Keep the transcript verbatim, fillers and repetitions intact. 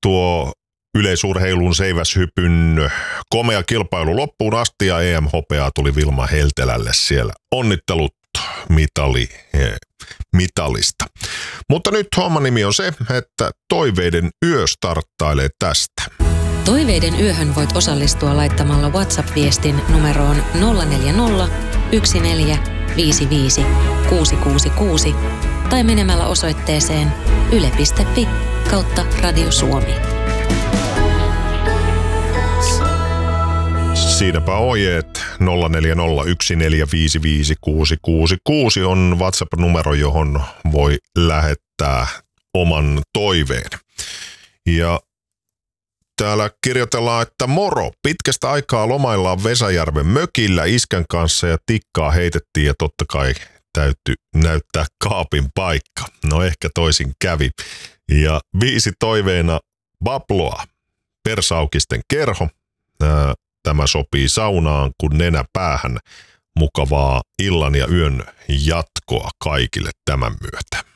tuo yleisurheilun seiväshypyn komea kilpailu loppuun asti ja E M-hopeaa tuli Vilma Heltelälle siellä. Onnittelut mitali, mitalista. Mutta nyt homman nimi on se, että Toiveiden yö starttailee tästä. Toiveiden yöhön voit osallistua laittamalla WhatsApp-viestin numeroon nolla neljä nolla, yksi neljä, viisi viisi, kuusi kuusi kuusi tai menemällä osoitteeseen yle piste fi kautta Radio Suomi. Siinäpä ohjeet. nolla neljä nolla, yksi neljä, viisi viisi, kuusi kuusi kuusi on WhatsApp-numero, johon voi lähettää oman toiveen. Ja täällä kirjoitellaan, että moro, pitkästä aikaa lomaillaan Vesäjärven mökillä iskän kanssa ja tikkaa heitettiin ja totta kai täytyy näyttää kaapin paikka. No ehkä toisin kävi. Ja viisi toiveena Babloa, Persaukisten kerho. Tämä sopii saunaan kun nenä päähän. Mukavaa illan ja yön jatkoa kaikille tämän myötä.